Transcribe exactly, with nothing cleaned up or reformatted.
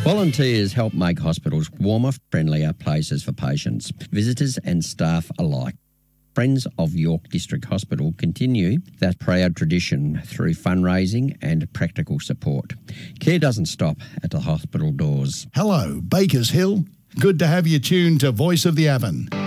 Volunteers help make hospitals warmer, friendlier places for patients, visitors and staff alike. Friends of York District Hospital continue that proud tradition through fundraising and practical support. Care doesn't stop at the hospital doors. Hello, Bakers Hill. Good to have you tuned to Voice of the Avon.